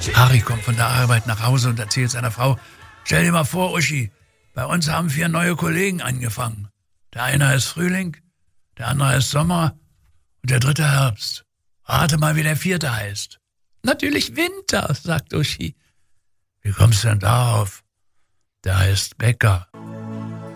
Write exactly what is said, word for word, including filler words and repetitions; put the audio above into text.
Harry kommt von der Arbeit nach Hause und erzählt seiner Frau: Stell dir mal vor, Uschi, bei uns haben vier neue Kollegen angefangen. Der eine heißt Frühling, der andere heißt Sommer und der dritte Herbst. Rate mal, wie der vierte heißt. Natürlich Winter, sagt Uschi. Wie kommst du denn darauf? Der heißt Bäcker.